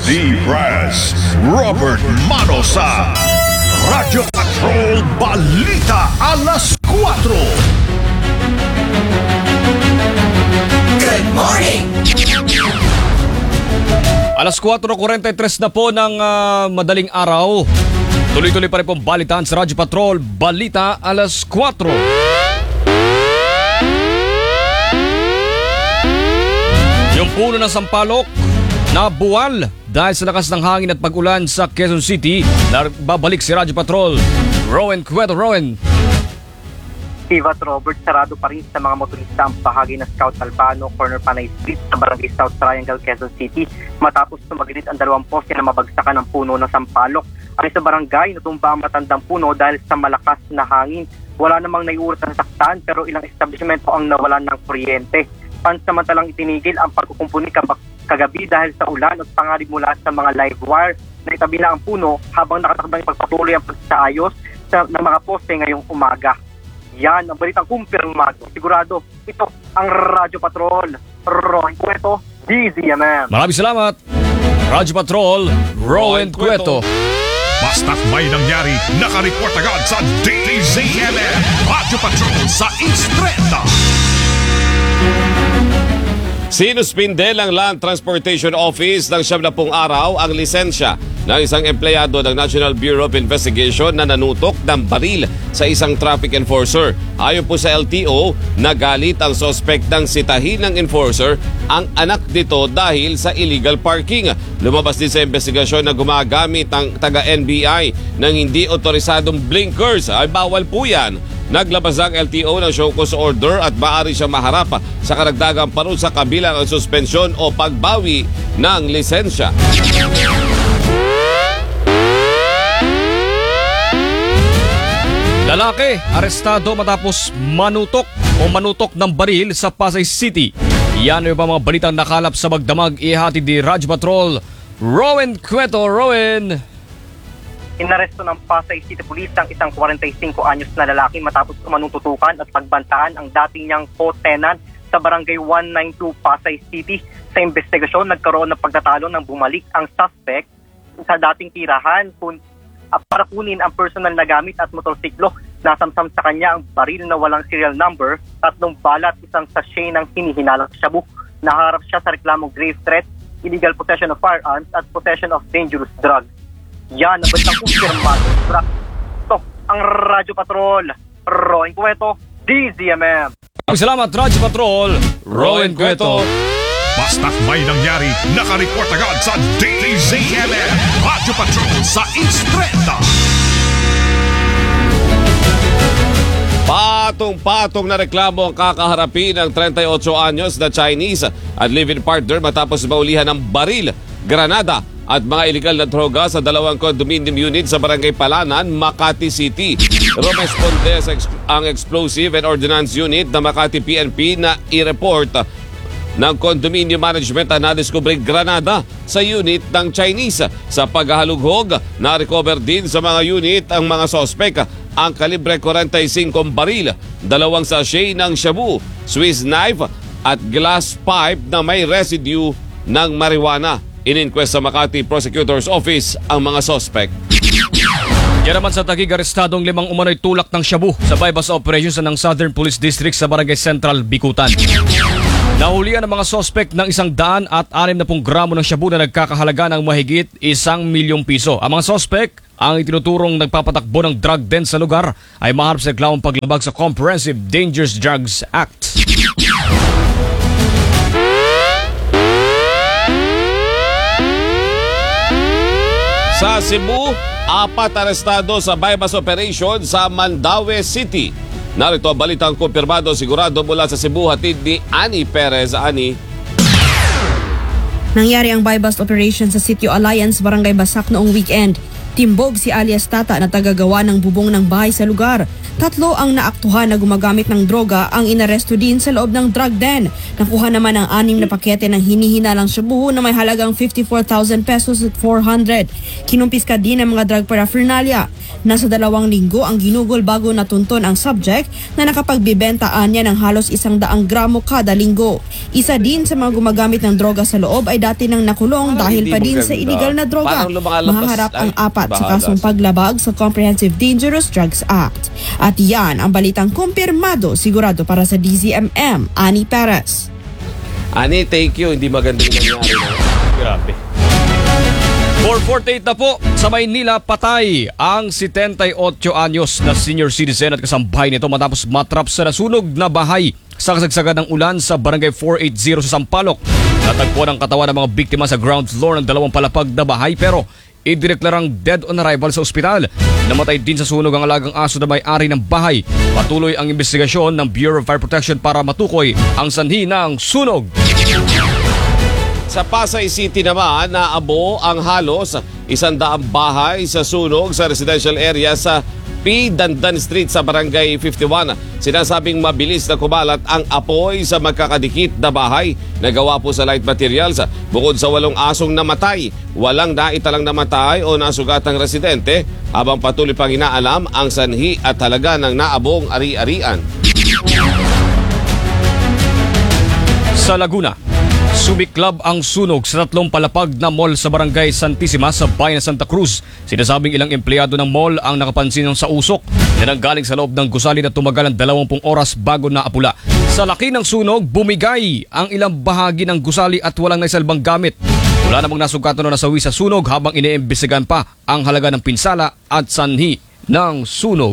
SD Press, Robert Manosa. Radyo Patrol Balita Alas 4. Good morning! Alas 4:43 na po ng madaling araw. Tuloy-tuloy pa rin pong balitaan sa Radyo Patrol Balita Alas 4. Yung puno ng sampalok na buwal dahil sa lakas ng hangin at pag-ulan sa Quezon City. Babalik si Radyo Patrol Rowan Cueto. Rowan. Steve at Robert, sarado pa rin sa mga motorista ang bahagi ng Scout Albano, Corner Panay Street sa Barangay South Triangle, Quezon City matapos tumagilid ang dalawang poste na mabagsakan ng puno ng sampalok. Ang sa barangay, natumba ang matandang puno dahil sa malakas na hangin. Wala namang naiulat na nasaktan pero ilang establishmento ang nawalan ng kuryente. Pansamantalang itinigil ang pagkukumpuni kagabi dahil sa ulan at pangarib mula sa mga live wire na itabi na ang puno habang nakatakdang ipagpatuloy ang pagsaayos ng mga poste ngayong umaga. Yan ang balitang kumpirmado. Sigurado, ito ang Radyo Patrol. Rowan Cueto, DZMM. Maraming salamat. Radyo Patrol Rowan Cueto. Basta't may nangyari, nakareport agad sa DZMM. Radyo Patrol sa Instreta. Sinuspinde ng Land Transportation Office ng 70 araw ang lisensya ng isang empleyado ng National Bureau of Investigation na nanutok ng baril sa isang traffic enforcer. Ayon po sa LTO, nagalit ang suspect ng sitahin ng enforcer ang anak nito dahil sa illegal parking. Lumabas din sa investigasyon na gumagamit ang taga-NBI ng hindi otorisadong blinkers. Ay bawal po yan. Naglabas ang LTO ng show cause order at maaari siyang maharap sa karagdagang parusa kabilang ang suspensyon o pagbawi ng lisensya. Lalaki, arestado matapos manutok ng baril sa Pasay City. Yan yung mga balitang nakalap sa magdamag ihatid ni Radyo Patrol Rowan Cueto. Rowan. Inaresto ng Pasay City Police ang isang 45 anyos na lalaki matapos manututukan at pagbantaan ang dating niyang co-tenant sa Barangay 192 Pasay City. Sa investigasyon, nagkaroon ng pagtatalo nang bumalik ang suspect sa dating tirahan para kunin ang personal na gamit at motorsiklo. Nasamsam sa kanya ang baril na walang serial number, 3 bala at isang sachet ng hinihinalang shabu. Naharap siya sa reklamong grave threat, illegal possession of firearms at possession of dangerous drugs. Yan ang balitang kumpirmado. Ito ang Radyo Patrol Rowan Cueto, DZMM. Salamat Radyo Patrol Rowan Cueto. Basta't may nangyari, nakareport agad sa DZMM. Radyo Patrol sa Instreta. Patong-patong na reklamo ang kakaharapin ng 38 anyos na Chinese at live-in partner matapos maulihan ng baril, granada at mga illegal na droga sa dalawang condominium unit sa Barangay Palanan, Makati City. Rumesponde ang Explosive and Ordnance Unit ng Makati PNP na i-report ng condominium management na nadiskubre granada sa unit ng Chinese. Sa paghahalughog, na-recover din sa mga unit ang mga sospek ang kalibre 45 baril, 2 sachet ng shabu, Swiss knife at glass pipe na may residue ng marijuana. In-inquest sa Makati Prosecutor's Office ang mga sospek. Yan naman sa Taguig, arestadong 5 umano'y tulak ng shabu sa bypass operations ng Southern Police District sa Barangay Central, Bikutan. Nahulihan ang mga sospek ng 160 gramo ng shabu na nagkakahalaga ng mahigit 1 milyong piso. Ang mga sospek, ang itinuturong nagpapatakbo ng drug den sa lugar, ay maharap sa reklamong paglabag sa Comprehensive Dangerous Drugs Act. Sa Cebu, 4 arestado sa bypass operation sa Mandaue City. Narito ang balitang kumpirmado sigurado mula sa Cebu, hatid ni Ani Perez. Ani. Nangyari ang bypass operation sa Sitio Alliance, Barangay Basak noong weekend. Timbog si alias Tata na tagagawa ng bubong ng bahay sa lugar. 3 ang naaktuhan na gumagamit ng droga ang inaresto din sa loob ng drug den. Nakuha naman ang 6 na pakete ng hinihinalang shabu na may halagang 54,000 pesos at 400. Kinumpiska din ang mga drug paraphernalia. Nasa 2 linggo ang ginugol bago natunton ang subject na nakapagbibentaan niya ng halos 100 gramo kada linggo. Isa din sa mga gumagamit ng droga sa loob ay dati nang nakulong dahil pa din sa illegal na droga. Mahaharap ang 4 sa kasong paglabag sa Comprehensive Dangerous Drugs Act. At yan ang balitang kumpirmado sigurado para sa DZMM. Ani Perez. Ani, thank you. Hindi maganda yung nangyari. Grabe. 4:48 na po, sa Maynila patay ang 78 anyos na senior citizen at kasambahay nito matapos matrap sa nasunog na bahay sa kasagsagan ng ulan sa Barangay 480 sa Sampaloc. Natagpuan ang katawan ng mga biktima sa ground floor ng 2 palapag na bahay pero idineklarang dead on arrival sa ospital. Namatay din sa sunog ang alagang aso na may-ari ng bahay. Patuloy ang investigasyon ng Bureau of Fire Protection para matukoy ang sanhi ng sunog. Sa Pasay City naman, naabo ang halos 100 bahay sa sunog sa residential area sa P. Dandan Street sa Barangay 51. Sinasabing mabilis na kumalat ang apoy sa magkakadikit na bahay na gawa po sa light materials. Bukod sa 8 asong namatay, walang naitalang namatay o nasugatang residente habang patuloy pang inaalam ang sanhi at halaga ng naabong ari-arian. Sa Laguna, sumiklab ang sunog sa 3 palapag na mall sa Barangay Santissima sa bayan ng Santa Cruz. Sinasabing ilang empleyado ng mall ang nakapansin ng sa usok na nanggaling sa loob ng gusali na tumagal ng 20 oras bago naapula. Sa laki ng sunog, bumigay ang ilang bahagi ng gusali at walang naisalbang gamit. Wala namang nasugatan o nasawi sa sunog habang iniimbestigahan pa ang halaga ng pinsala at sanhi ng sunog.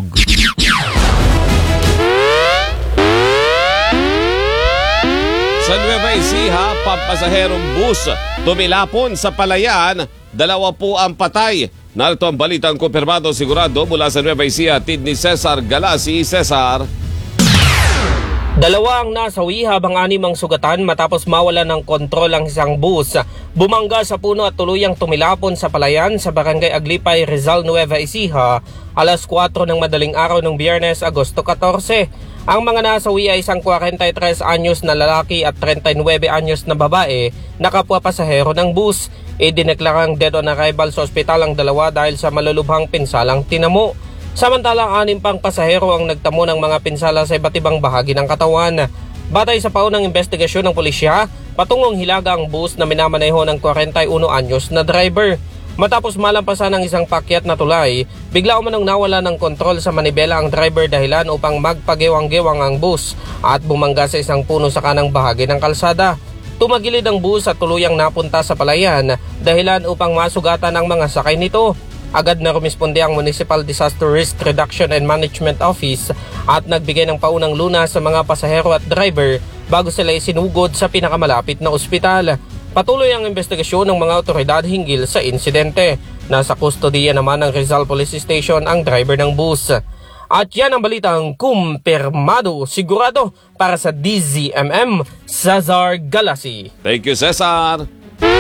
Sa Nueva Ecija, pampasaherong bus tumilapon sa palayan, 2 po ang patay. Narito ang balitang kumpirmado sigurado mula sa Nueva Ecija, tid ni Cesar Galasi. Cesar. 2 ang nasawi habang 6 ang sugatan matapos mawala ng kontrol ang isang bus. Bumangga sa puno at tuluyang tumilapon sa palayan sa Barangay Aglipay, Rizal, Nueva Ecija, alas 4 ng madaling araw ng Biyernes, Agosto 14. Ang mga nasawi ay isang 43 anyos na lalaki at 39 anyos na babae na kapwa pasahero ng bus. Idineklarang dead on arrival sa ospital ang 2 dahil sa malulubhang pinsalang tinamo. Samantalang 6 pang pasahero ang nagtamo ng mga pinsala sa iba't ibang bahagi ng katawan. Batay sa paunang investigasyon ng pulisya, patungong hilaga ang bus na minamaneho ng 41 anyos na driver. Matapos malampasan ng isang pakyat na tulay, bigla umanong nawala ng kontrol sa manibela ang driver dahilan upang magpagewang-gewang ang bus at bumangga sa isang puno sa kanang bahagi ng kalsada. Tumagilid ang bus at tuluyang napunta sa palayan dahilan upang masugatan ang mga sakay nito. Agad na rumisponde ang Municipal Disaster Risk Reduction and Management Office at nagbigay ng paunang lunas sa mga pasahero at driver bago sila isinugod sa pinakamalapit na ospital. Patuloy ang investigasyon ng mga otoridad hinggil sa insidente. Nasa kustodiya naman ng Rizal Police Station ang driver ng bus. At yan ang balitang kumpirmado sigurado para sa DZMM, Cesar Galasi. Thank you, Cesar.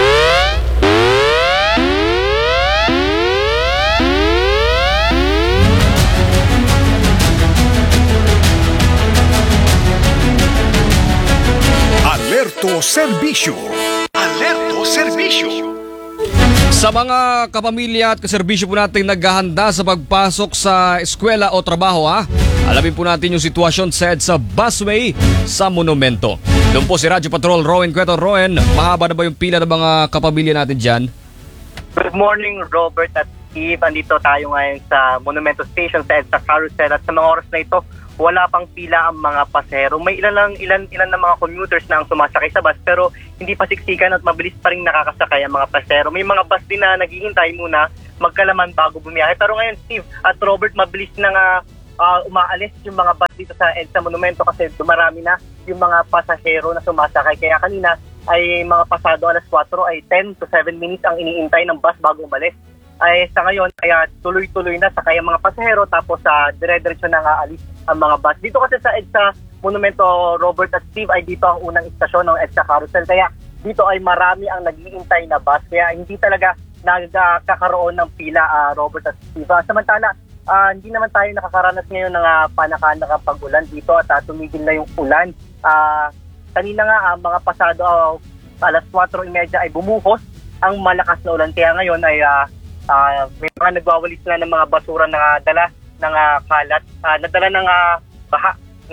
Alerto Serbisyo. Alerto Serbisyo. Sa mga kapamilya at kaserbisyo po natin naghahanda sa pagpasok sa eskwela o trabaho alamin po natin yung sitwasyon sa EDSA busway sa Monumento. Doon po si Radyo Patrol Rowan Cueto. Rowan, mahaba na ba yung pila ng mga kapamilya natin dyan? Good morning, Robert at Steve. Andito tayo ngayon sa Monumento Station sa EDSA Carousel at sa mga oras na ito, wala pang pila ang mga pasahero. May ilan na mga commuters na ang sumasakay sa bus pero hindi pa siksikan at mabilis pa rin nakakasakay ang mga pasahero. May mga bus din na naghihintay muna magkalaman bago bumiyahe. Pero ngayon, Steve at Robert, mabilis na nga umaalis yung mga bus dito sa EDSA Monumento kasi dumarami na yung mga pasahero na sumasakay. Kaya kanina ay mga pasado alas 4 ay 10 to 7 minutes ang iniintay ng bus bago umalis. Ay sa ngayon kaya tuloy-tuloy na sakay ang mga pasahero tapos dire-diretso na nga alis ang mga bus. Dito kasi sa EDSA Monumento, Robert at Steve, ay dito ang unang istasyon ng EDSA Carousel. Kaya dito ay marami ang nag-iintay na bus. Kaya hindi talaga nagkakaroon ng pila, Robert at Steve. Samantala, hindi naman tayo nakakaranas ngayon ng panakanakang pag-ulan dito at tumigil na yung ulan. Kanina nga, mga pasado alas 4:30 ay bumuhos ang malakas na ulan. Kaya ngayon ay may mga nagwawalis na ng mga basura na dala ng kalat, nadala ng baha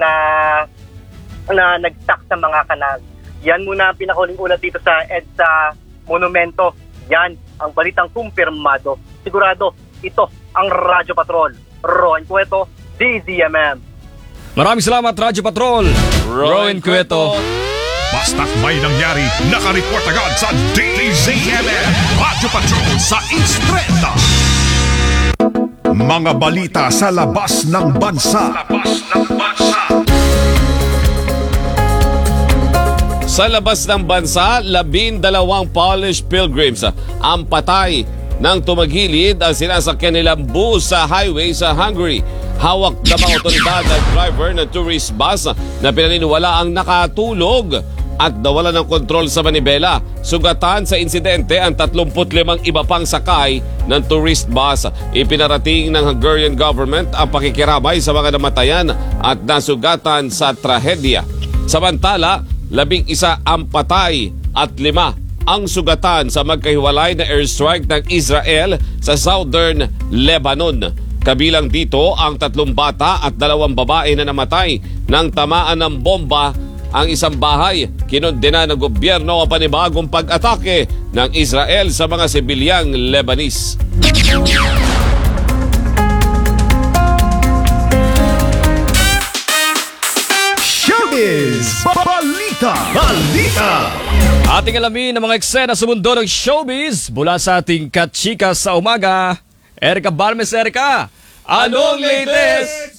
na nag-stack sa mga kanal. Yan muna ang pinakahuling ulat dito sa EDSA Monumento. Yan ang balitang kumpirmado. Sigurado, ito ang Radyo Patrol. Roen Cueto, DZMM. Maraming salamat, Radyo Patrol. Rowan Cueto. Basta't may nangyari, nakareport agad sa DZMM. Radyo Patrol sa Instreta. Mga balita sa labas ng bansa. Sa labas ng bansa, 12 Polish pilgrims ang patay nang tumagilid ang sinasakyan nilang bus sa highway sa Hungary. Hawak na mga otoridad at driver ng tourist bus na pinaniniwala ang nakatulog at nawala ng kontrol sa manibela. Sugatan sa insidente ang 35 iba pang sakay ng tourist bus. Ipinarating ng Hungarian government ang pakikiramay sa mga namatayan at nasugatan sa trahedya. Samantala, 11 ang patay at 5 ang sugatan sa magkahiwalay na airstrike ng Israel sa southern Lebanon. Kabilang dito ang 3 bata at 2 babae na namatay nang tamaan ng bomba ang isang bahay. Kinondena ng gobyerno ang panibagong pag-atake ng Israel sa mga sibilyang Lebanese. Showbiz Balita. Ating alamin ang mga eksena sa mundo ng showbiz mula sa ating Kachika sa umaga. Erica Balmes. Erica, anong latest?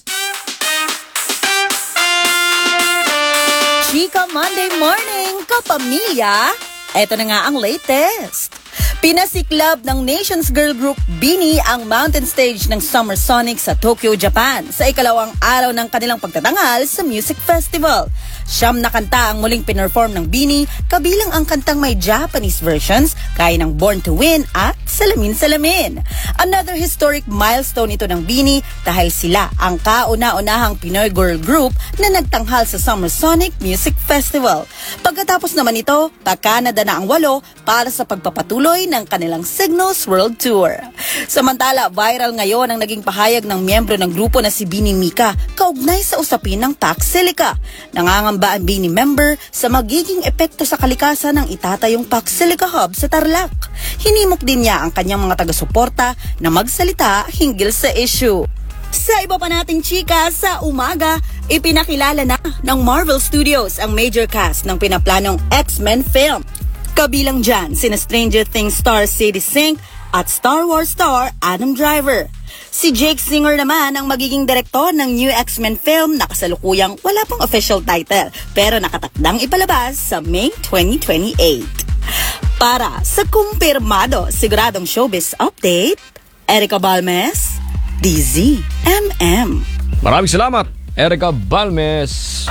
Chika Monday morning, kapamilya! Ito na nga ang latest. Pinasiklab ng Nations Girl Group BINI ang mountain stage ng Summer Sonic sa Tokyo, Japan sa ikalawang araw ng kanilang pagtatanghal sa music festival. 9 na kanta ang muling pinerform ng BINI, kabilang ang kantang may Japanese versions, kaya ng Born to Win at Salamin Salamin. Another historic milestone ito ng BINI dahil sila ang kauna-unahang Pinoy girl group na nagtanghal sa Summer Sonic Music Festival. Pagkatapos naman ito, pa-Canada na ang 8 para sa pagpapatuloy ng kanilang Signals World Tour. Samantala, viral ngayon ang naging pahayag ng miyembro ng grupo na si Bini Mika kaugnay sa usapin ng Pax Silica. Nangangamba ang Bini member sa magiging epekto sa kalikasan ng itatayong Pax Silica Hub sa Tarlac. Hinimok din niya ang kanyang mga taga-suporta na magsalita hinggil sa issue. Sa iba pa nating chika sa umaga, ipinakilala na ng Marvel Studios ang major cast ng pinaplanong X-Men film. Kabilang dyan sina Stranger Things star Sadie Sink at Star Wars star Adam Driver. Si Jake Singer naman ang magiging direktor ng new X-Men film na kasalukuyang wala pang official title pero nakatakdang ipalabas sa May 2028. Para sa kumpirmado siguradong showbiz update, Erica Balmes, DZMM. Maraming salamat, Erica Balmes.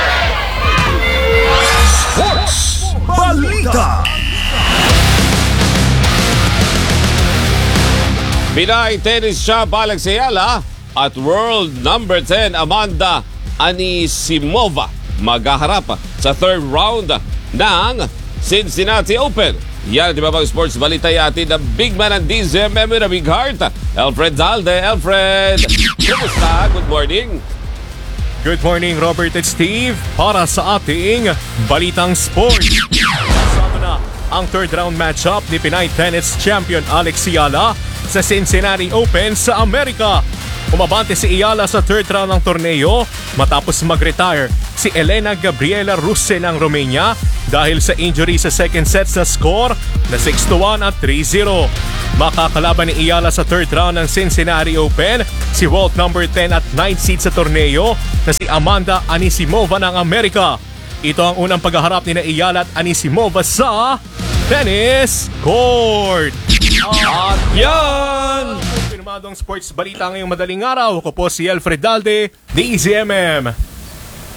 Balita. Pinay tennis champ Alex Ayala at world number 10 Amanda Anisimova maghaharap sa third round ng Cincinnati Open. Yan, di ba bang sports balita yatin ng big man ng DZMM with a big heart, Alfred Zalde. Alfred, kumusta? Good morning. Good morning, Robert at Steve. Para sa ating Balitang Sports. Kasama na ang third round matchup ni Pinay tennis champion Alex Ayala sa Cincinnati Open sa Amerika. Umabante si Ayala sa third round ng torneo matapos mag-retire si Elena Gabriela Russe ng Romania dahil sa injury sa second set sa score na 6-1 at 3-0. Makakalaban ni Ayala sa third round ng Cincinnati Open si world number 10 at 9 seed sa torneo na si Amanda Anisimova ng Amerika. Ito ang unang paghaharap ni Ayala at Anisimova sa tennis court. At yan! Pirmadong sports balita ngayong madaling araw. Ako po si Alfred Dalde, DZMM.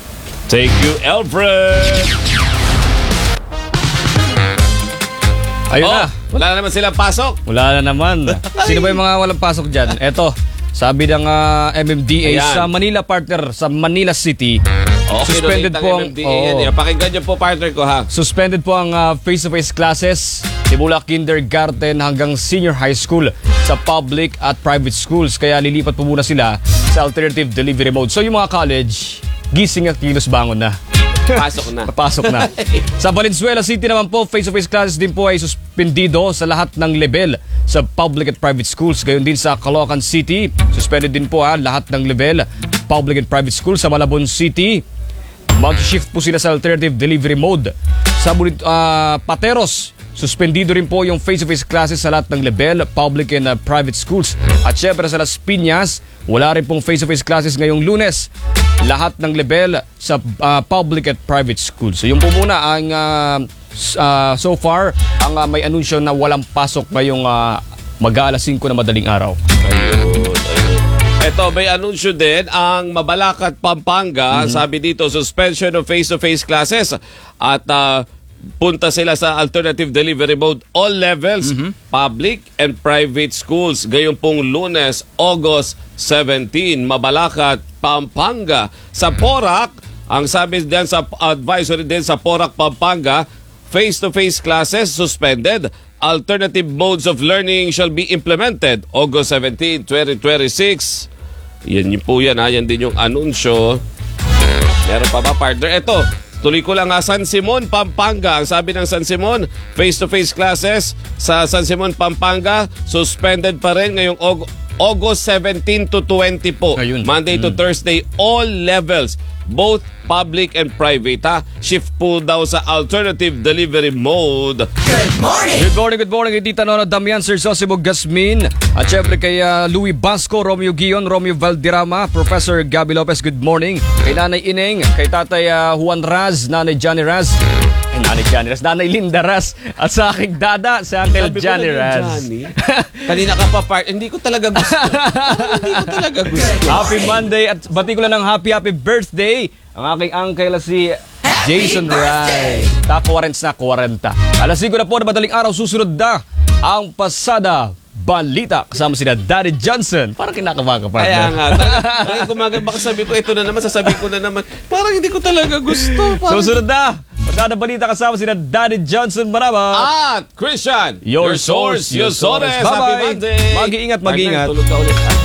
Thank you, Alfred. Ayun na. Wala na naman silang pasok. Wala na naman. Sino ba yung mga walang pasok dyan? Eto, sabi ng MMDA Ayan. sa Manila partner, sa Manila City, suspended po ang... Pakinggan niyo po, partner ko, ha? Suspended po ang face-to-face classes simula kindergarten hanggang senior high school sa public at private schools. Kaya lilipat po muna sila sa alternative delivery mode. So yung mga college, gising at kilos bangon na. Pasok na. Papasok na. Sa Valenzuela City naman po, face-to-face classes din po ay suspendido sa lahat ng level sa public at private schools. Gayon din sa Caloocan City, suspended din po lahat ng level public and private schools. Sa Malabon City, mag-shift po sila sa alternative delivery mode. Sa Pateros, suspendido rin po yung face-to-face classes sa lahat ng level, public and private schools. At syempre sa Las Piñas, wala rin pong face-to-face classes ngayong Lunes. Lahat ng level sa public at private schools. So yung po muna ang so far, ang may anunsyo na walang pasok ngayong mag-aalas 5 na madaling araw. Ito, may anunsyo din ang Mabalacat, Pampanga. Sabi dito, suspension of face-to-face classes. At punta sila sa alternative delivery mode all levels, public and private schools. Gayong pong Lunes, August 17, Mabalacat, Pampanga. Sa Porac, ang sabi din sa advisory din sa Porac, Pampanga, face-to-face classes suspended. Alternative modes of learning shall be implemented August 17, 2026. Yan po yan, ha? Yan din yung anunsyo. Meron pa ba, partner? Ito, tuloy ko lang San Simon, Pampanga. Ang sabi ng San Simon, face-to-face classes sa San Simon, Pampanga, suspended pa rin ngayong August 17 to 20 po. Ayun. Monday to Thursday, all levels, both public and private, ha? Shift po daw sa alternative delivery mode. Good morning. Good morning kay Tita Nona Damian, Sir Sosimo Gasmin, at syempre kay Louie Basco, Romeo Guion, Romeo Valderrama, Professor Gabby Lopez, good morning. Kay Nanay Ineng, kay Tatay Juan Raz, Nanay Johnny Raz, Nanay Linda Raz, at sa aking dada, si Uncle Johnny Raz. Kanina ka pa, hindi ko talaga gusto. Happy Monday at bati ko lang ng happy birthday ang aking uncle si Jason Raz. Top warrants na 40. Alas 5 na po na madaling araw, susunod na ang Pasada Balita kasama sina Daddy Johnson. Parang kinakabahan ka pa. Kaya nga, talagang kumagal, baka sabi ko, ito na naman, sasabihin ko na naman, parang hindi ko talaga gusto. Susunod na Pasada Balita kasama sina Daddy Johnson Baraba At Christian, your source, your source. Happy Bye-bye. Monday. Mag-iingat. Tulog ka ulit.